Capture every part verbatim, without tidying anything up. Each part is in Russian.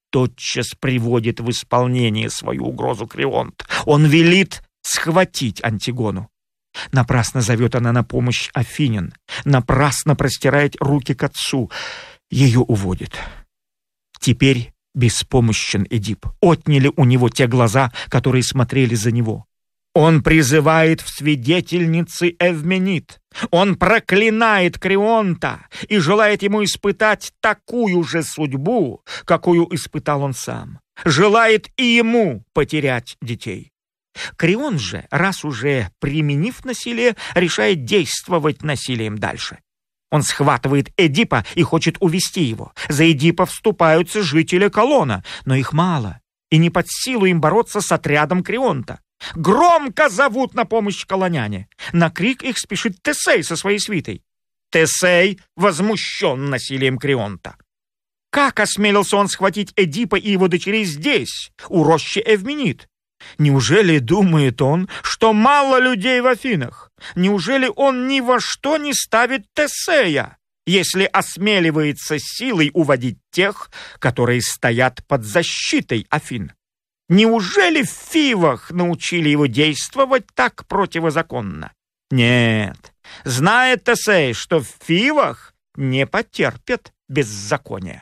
тотчас приводит в исполнение свою угрозу Крионт. Он велит схватить Антигону. Напрасно зовет она на помощь Афинян, напрасно простирает руки к отцу. Ее уводит. Теперь беспомощен Эдип. Отняли у него те глаза, которые смотрели за него. Он призывает в свидетельницы Эвменит. Он проклинает Крионта и желает ему испытать такую же судьбу, какую испытал он сам. Желает и ему потерять детей. Крион же, раз уже применив насилие, решает действовать насилием дальше. Он схватывает Эдипа и хочет увести его. За Эдипа вступаются жители Колона, но их мало, и не под силу им бороться с отрядом Крионта. Громко зовут на помощь колоняне. На крик их спешит Тесей со своей свитой. Тесей возмущен насилием Крионта. Как осмелился он схватить Эдипа и его дочерей здесь, у рощи Эвменит? Неужели думает он, что мало людей в Афинах? Неужели он ни во что не ставит Тесея, если осмеливается силой уводить тех, которые стоят под защитой Афин? Неужели в Фивах научили его действовать так противозаконно? Нет, знает Тесей, что в Фивах не потерпят беззакония.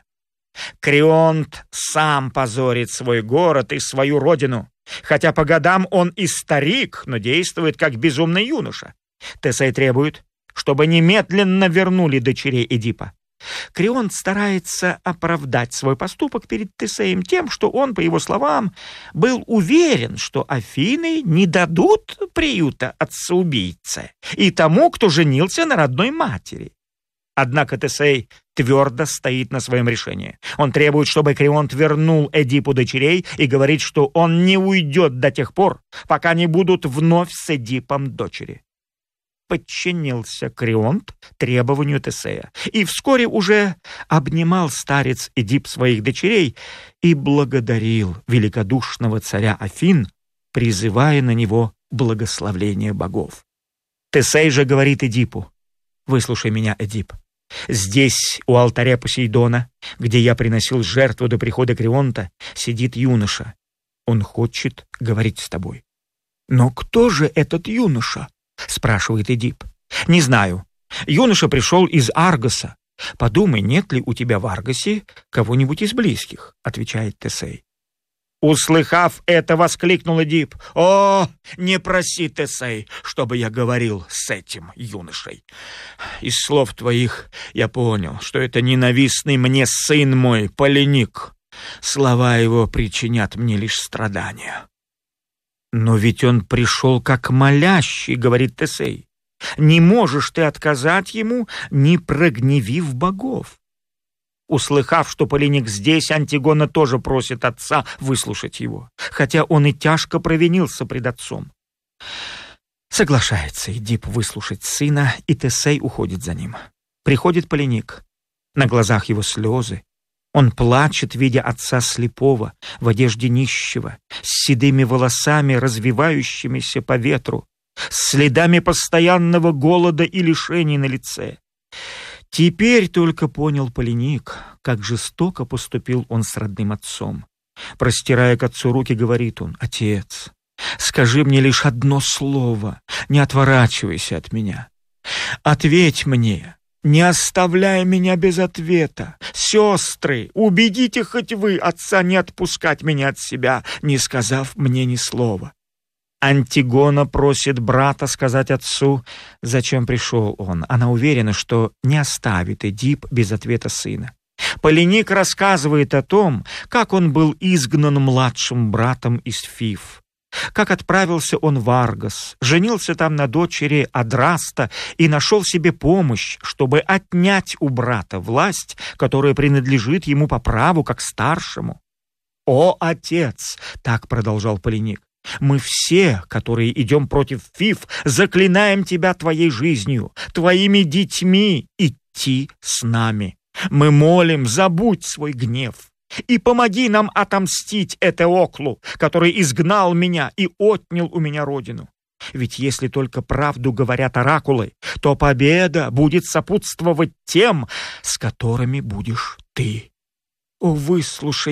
Крионт сам позорит свой город и свою родину. Хотя по годам он и старик, но действует как безумный юноша. Тесей требует, чтобы немедленно вернули дочерей Эдипа. Крионт старается оправдать свой поступок перед Тесеем тем, что он, по его словам, был уверен, что Афины не дадут приюта отцу-убийце и тому, кто женился на родной матери. Однако Тесей твердо стоит на своем решении. Он требует, чтобы Крионт вернул Эдипу дочерей и говорит, что он не уйдет до тех пор, пока не будут вновь с Эдипом дочери. Подчинился Крионт требованию Тесея, и вскоре уже обнимал старец Эдип своих дочерей и благодарил великодушного царя Афин, призывая на него благословление богов. Тесей же говорит Эдипу: «Выслушай меня, Эдип. Здесь, у алтаря Посейдона, где я приносил жертву до прихода Крионта, сидит юноша. Он хочет говорить с тобой». «Но кто же этот юноша?» — спрашивает Эдип. «Не знаю. Юноша пришел из Аргоса. Подумай, нет ли у тебя в Аргосе кого-нибудь из близких?» — отвечает Тесей. Услыхав это, воскликнул Эдип: «О, не проси, Тесей, чтобы я говорил с этим юношей. Из слов твоих я понял, что это ненавистный мне сын мой, Полиник. Слова его причинят мне лишь страдания». «Но ведь он пришел как молящий, — говорит Тесей. Не можешь ты отказать ему, не прогневив богов». Услыхав, что Полиник здесь, Антигона тоже просит отца выслушать его, хотя он и тяжко провинился пред отцом. Соглашается Эдип выслушать сына, и Тесей уходит за ним. Приходит Полиник. На глазах его слезы. Он плачет, видя отца слепого, в одежде нищего, с седыми волосами, развивающимися по ветру, с следами постоянного голода и лишений на лице. Теперь только понял Полиник, как жестоко поступил он с родным отцом. Простирая к отцу руки, говорит он: «Отец, скажи мне лишь одно слово, не отворачивайся от меня. Ответь мне, не оставляй меня без ответа. Сестры, убедите хоть вы отца не отпускать меня от себя, не сказав мне ни слова». Антигона просит брата сказать отцу, зачем пришел он. Она уверена, что не оставит Эдип без ответа сына. Полиник рассказывает о том, как он был изгнан младшим братом из Фив, как отправился он в Аргос, женился там на дочери Адраста и нашел себе помощь, чтобы отнять у брата власть, которая принадлежит ему по праву как старшему. «О, отец!» — так продолжал Полиник. «Мы все, которые идем против Фив, заклинаем тебя твоей жизнью, твоими детьми идти с нами. Мы молим, забудь свой гнев и помоги нам отомстить Этеоклу, который изгнал меня и отнял у меня родину. Ведь если только правду говорят оракулы, то победа будет сопутствовать тем, с которыми будешь ты. О, выслушай